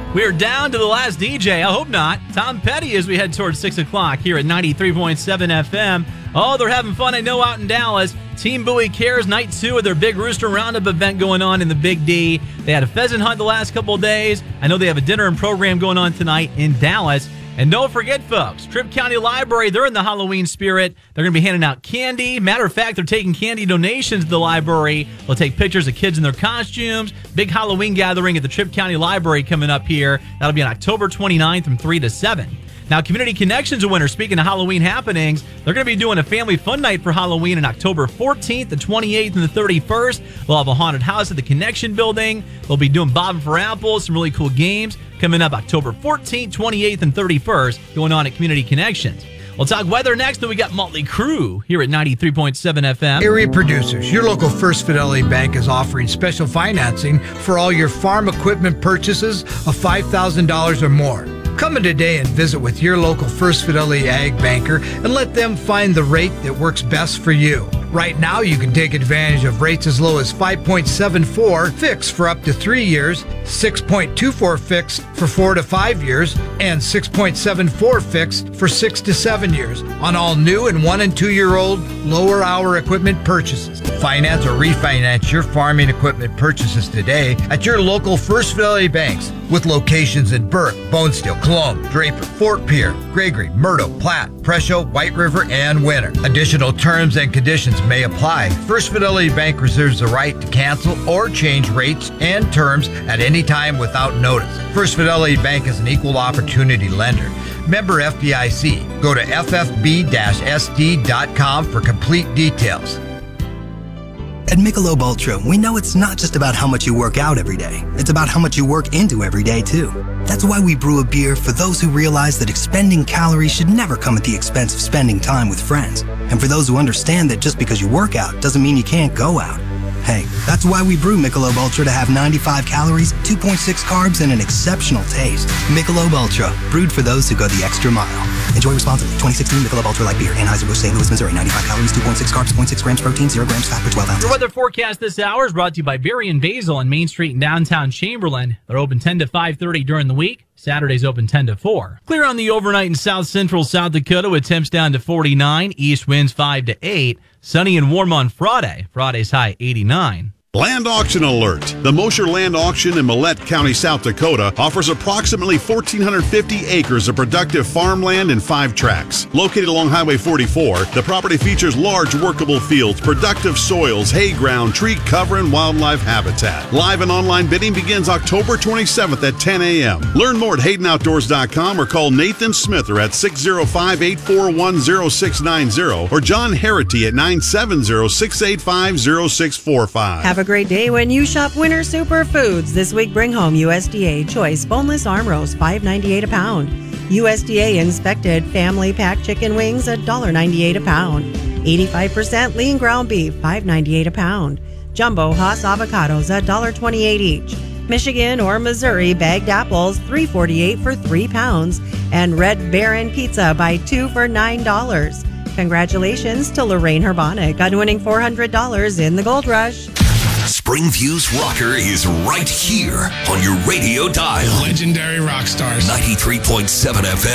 We're down to the last DJ. I hope not. Tom Petty as we head towards 6 o'clock here at 93.7 FM. Oh, they're having fun, I know, out in Dallas. Team Bowie Cares Night 2 of their big Rooster Roundup event going on in the Big D. They had a pheasant hunt the last couple of days. I know they have a dinner and program going on tonight in Dallas. And don't forget, folks, Tripp County Library, they're in the Halloween spirit. They're going to be handing out candy. Matter of fact, they're taking candy donations to the library. They'll take pictures of kids in their costumes. Big Halloween gathering at the Tripp County Library coming up here. That'll be on October 29th from 3 to 7. Now, Community Connections are winner. Speaking of Halloween happenings, they're going to be doing a family fun night for Halloween on October 14th, the 28th, and the 31st. They'll have a haunted house at the Connection Building. They'll be doing bobbing for apples, some really cool games coming up October 14th, 28th, and 31st going on at Community Connections. We'll talk weather next, then we got Motley Crue here at 93.7 FM. Erie Producers, your local First Fidelity Bank is offering special financing for all your farm equipment purchases of $5,000 or more. Come in today and visit with your local First Fidelity Ag banker and let them find the rate that works best for you. Right now, you can take advantage of rates as low as 5.74 fixed for up to 3 years, 6.24 fixed for 4 to 5 years, and 6.74 fixed for 6 to 7 years on all new and 1 and 2 year old lower hour equipment purchases. Finance or refinance your farming equipment purchases today at your local First Fidelity banks with locations in Burke, Bonesteel, Cologne, Draper, Fort Pierre, Gregory, Murdo, Platte, Presho, White River, and Winter. Additional terms and conditions may apply. First Fidelity Bank reserves the right to cancel or change rates and terms at any time without notice. First Fidelity Bank is an equal opportunity lender. Member FDIC. Go to ffb-sd.com for complete details. At Michelob Ultra, we know it's not just about how much you work out every day. It's about how much you work into every day, too. That's why we brew a beer for those who realize that expending calories should never come at the expense of spending time with friends. And for those who understand that just because you work out doesn't mean you can't go out. Hey, that's why we brew Michelob Ultra to have 95 calories, 2.6 carbs, and an exceptional taste. Michelob Ultra, brewed for those who go the extra mile. Enjoy responsibly. 2016 Michelob Ultra Light Beer, Anheuser-Busch, St. Louis, Missouri. 95 calories, 2.6 carbs, 0.6 grams protein, 0 grams fat per 12 ounces. Your weather forecast this hour is brought to you by Berry and Basil on Main Street in downtown Chamberlain. They're open 10 to 5:30 during the week. Saturday's open 10 to 4. Clear on the overnight in south central South Dakota with temps down to 49. East winds 5 to 8. Sunny and warm on Friday. Friday's high 89. Land auction alert. The Mosher Land Auction in Millette County, South Dakota offers approximately 1,450 acres of productive farmland in 5 tracts. Located along Highway 44, the property features large workable fields, productive soils, hay ground, tree cover, and wildlife habitat. Live and online bidding begins October 27th at 10 a.m. Learn more at HaydenOutdoors.com or call Nathan Smither at 605-841-0690 or John Harity at 970-685-0645. Have a great day when you shop Winter Superfoods. This week, bring home USDA Choice Boneless Arm Roast, $5.98 a pound. USDA Inspected Family Pack Chicken Wings, $1.98 a pound. 85% lean ground beef, $5.98 a pound. Jumbo Hass Avocados, $1.28 each. Michigan or Missouri bagged apples, $3.48 for 3 pounds. And Red Baron Pizza, buy 2 for $9. Congratulations to Lorraine Herbonic on winning $400 in the Gold Rush. Springview's rocker is right here on your radio dial. Legendary rock stars. 93.7 FM.